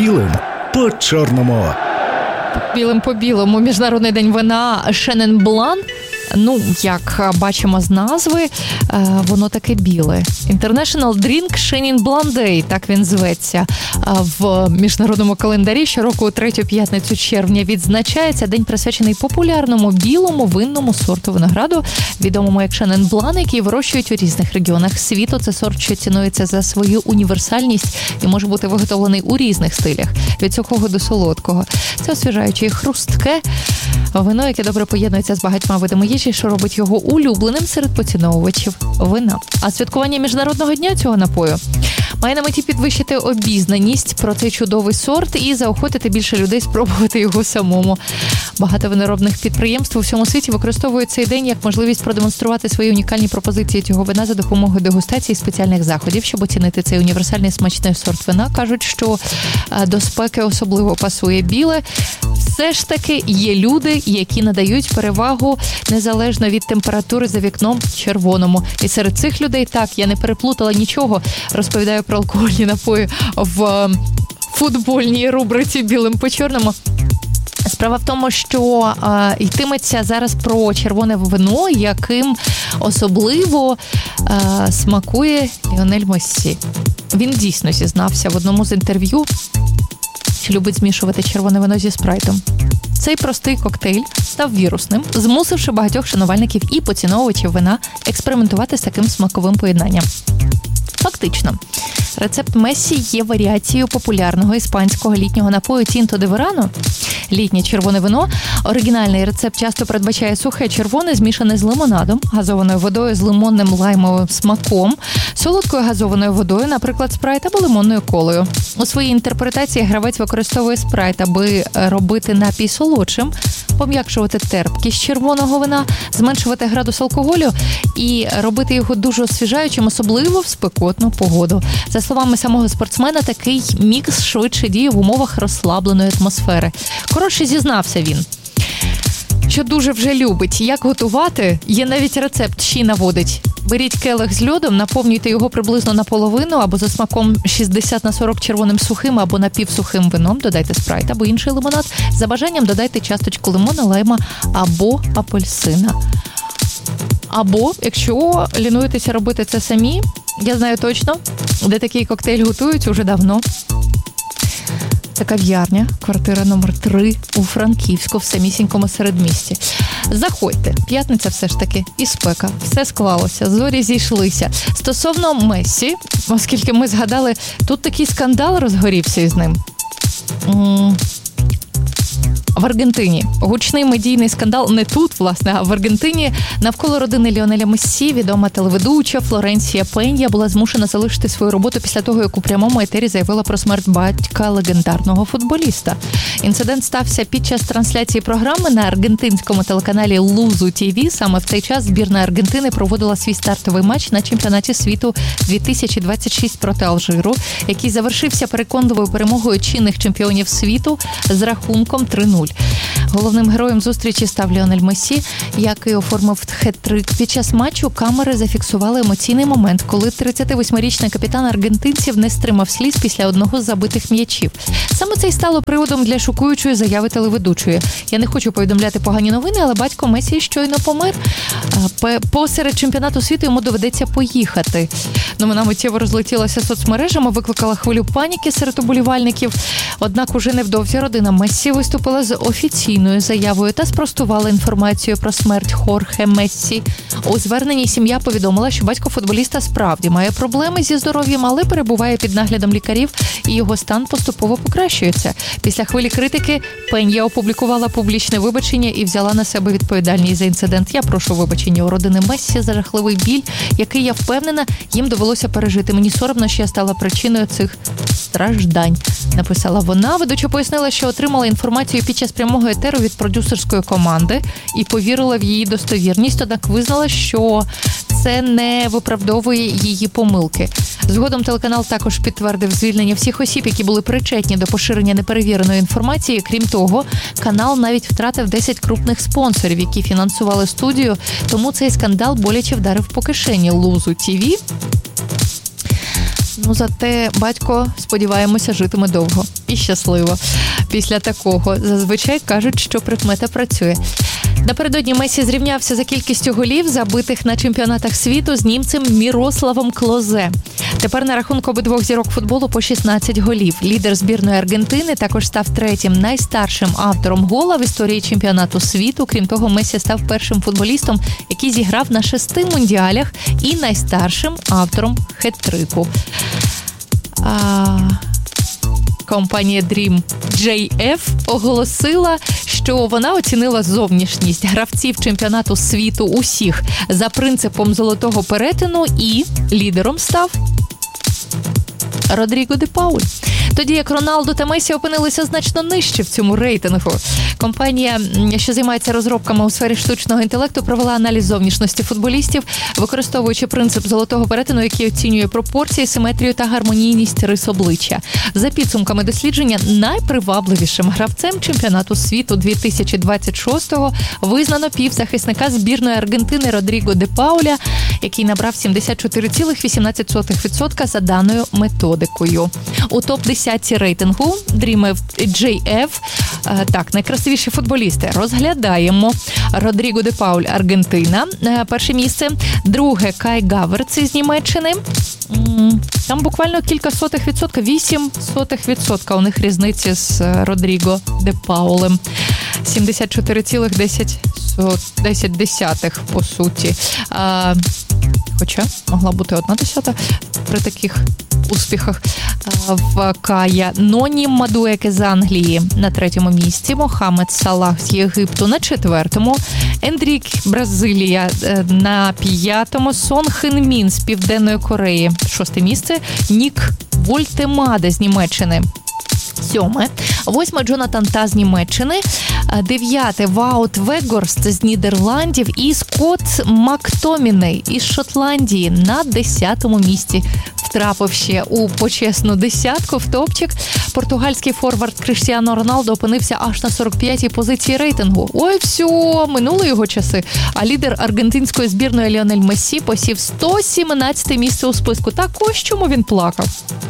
Білим по чорному. Білим по білому. Міжнародний день вина Шенен Блан. Ну, як бачимо з назви, воно таке біле. International Drink Chenin Blanc Day, так він зветься. В міжнародному календарі щороку у третю п'ятницю червня відзначається день, присвячений популярному білому винному сорту винограду, відомому як Chenin Blanc, який вирощують у різних регіонах світу. Це сорт, що цінується за свою універсальність і може бути виготовлений у різних стилях, від сухого до солодкого. Це освіжаюче і хрустке вино, яке добре поєднується з багатьма видами їжі, що робить його улюбленим серед поціновувачів вина. А святкування Міжнародного дня цього напою має на меті підвищити обізнаність про цей чудовий сорт і заохотити більше людей спробувати його самому. Багато виноробних підприємств у всьому світі використовують цей день як можливість продемонструвати свої унікальні пропозиції цього вина за допомогою дегустації спеціальних заходів, щоб оцінити цей універсальний смачний сорт вина. Кажуть, що до спеки особливо пасує біле. Все ж таки є люди, які надають перевагу незалежно від температури за вікном червоному. І серед цих людей, так, я не переплутала нічого, розповідаю про алкогольні напої в футбольній рубриці «Білим по чорному». Справа в тому, що йтиметься зараз про червоне вино, яким особливо смакує Ліонель Мессі. Він дійсно зізнався в одному з інтерв'ю, що любить змішувати червоне вино зі спрайтом. Цей простий коктейль став вірусним, змусивши багатьох шанувальників і поціновувачів вина експериментувати з таким смаковим поєднанням. Фактично, рецепт Мессі є варіацією популярного іспанського літнього напою Тінто де Верано. Літнє червоне вино. Оригінальний рецепт часто передбачає сухе червоне, змішане з лимонадом, газованою водою з лимонним лаймовим смаком, солодкою газованою водою, наприклад, спрайт або лимонною колою. У своїй інтерпретації гравець використовує спрайт, аби робити напій солодшим, пом'якшувати терпкість червоного вина, зменшувати градус алкоголю і робити його дуже освіжаючим, особливо в спекотну погоду. За словами самого спортсмена, такий мікс швидше діє в умовах розслабленої атмосфери. Коротше, зізнався він, що дуже вже любить. Як готувати? Є навіть рецепт, ще наводить. Беріть келих з льодом, наповнюйте його приблизно наполовину або за смаком 60/40 червоним сухим або напівсухим вином, додайте спрайт або інший лимонад. За бажанням додайте часточку лимона, лайма або апельсина. Або, якщо лінуєтеся робити це самі, я знаю точно, де такий коктейль готують уже давно. Це кав'ярня, квартира номер 3 у Франківську, в самісінькому середмісті. Заходьте, п'ятниця все ж таки, і спека, все склалося, зорі зійшлися. Стосовно Мессі, оскільки ми згадали, тут такий скандал розгорівся із ним. В Аргентині. Гучний медійний скандал не тут, власне, а в Аргентині. Навколо родини Ліонеля Мессі відома телеведуча Флоренсія Пенья була змушена залишити свою роботу після того, як у прямому етері заявила про смерть батька легендарного футболіста. Інцидент стався під час трансляції програми на аргентинському телеканалі Лузу ТВ. Саме в цей час збірна Аргентини проводила свій стартовий матч на чемпіонаті світу 2026 проти Алжиру, який завершився переконливою перемогою чинних чемпіонів світу з рахунком 3-0. Головним героєм зустрічі став Ліонель Мессі, який оформив хет-трик. Під час матчу камери зафіксували емоційний момент, коли 38-річний капітан аргентинців не стримав сліз після одного з забитих м'ячів. Саме це й стало приводом для шокуючої заяви телеведучої. Я не хочу повідомляти погані новини, але батько Мессі щойно помер. Посеред чемпіонату світу йому доведеться поїхати. Новина миттєво розлетілася соцмережами, викликала хвилю паніки серед уболівальників. Однак уже невдовзі родина Мессі виступила з офіційною заявою та спростувала інформацію про смерть Хорхе Мессі. У зверненні сім'я повідомила, що батько футболіста справді має проблеми зі здоров'ям, але перебуває під наглядом лікарів і його стан поступово покращується. Після хвилі критики Пенья опублікувала публічне вибачення і взяла на себе відповідальність за інцидент. Я прошу вибачення у родини Мессі за жахливий біль, який, я впевнена, їм довелося пережити. Мені соромно, що я стала причиною цих страждань, написала вона. Ведуча пояснила, що отримала інформацію під час прямого етеру від продюсерської команди і повірила в її достовірність, однак визнала, що це не виправдовує її помилки. Згодом телеканал також підтвердив звільнення всіх осіб, які були причетні до поширення неперевіреної інформації. Крім того, канал навіть втратив 10 крупних спонсорів, які фінансували студію, тому цей скандал боляче вдарив по кишені Лузу ТВ. Ну, зате батько, сподіваємося, житиме довго і щасливо. Після такого зазвичай кажуть, що прикмета працює. Напередодні Месі зрівнявся за кількістю голів, забитих на чемпіонатах світу з німцем Мірославом Клозе. Тепер на рахунку обидвох зірок футболу по 16 голів. Лідер збірної Аргентини також став третім найстаршим автором гола в історії чемпіонату світу. Крім того, Месі став першим футболістом, який зіграв на 6 мундіалях, і найстаршим автором хет-трику. Компанія Dream JF оголосила, що вона оцінила зовнішність гравців чемпіонату світу усіх за принципом золотого перетину, і лідером став Родріго де Пауль. Тоді як Роналдо та Месі опинилися значно нижче в цьому рейтингу. Компанія, що займається розробками у сфері штучного інтелекту, провела аналіз зовнішності футболістів, використовуючи принцип золотого перетину, який оцінює пропорції, симетрію та гармонійність рис обличчя. За підсумками дослідження, найпривабливішим гравцем чемпіонату світу 2026-го визнано півзахисника збірної Аргентини Родріго де Пауля, який набрав 74,18% за даною методикою. У топ-10 рейтингу Dream JF, так, найкрасивіші футболісти. Розглядаємо. Родріго де Пауль, Аргентина, перше місце. Друге, Кай Гаверц із Німеччини. Там буквально кілька сотих відсотка, 0,08% у них різниці з Родріго де Паулем. 74,10 по суті. Хоча могла бути 1/10 при таких успіхах. В Кая Ноні Мадуеке з Англії на 3-му місці, Мохамед Салах з Єгипту на 4-му, Ендрік Бразилія на 5-му, Сон Хен Мін з Південної Кореї 6-те місце, Нік Вольтемаде з Німеччини 7-ме, 8-ме Джонатан Та з Німеччини, 9-те Ваут Вегорст з Нідерландів і Скотт Мактоміней із Шотландії на 10-му місці. Втрапив ще у почесну десятку в топчик. Португальський форвард Кріштіану Роналдо опинився аж на 45-й позиції рейтингу. Ой, все, минули його часи. А лідер аргентинської збірної Ліонель Месі посів 117-те місце у списку. Так ось чому він плакав.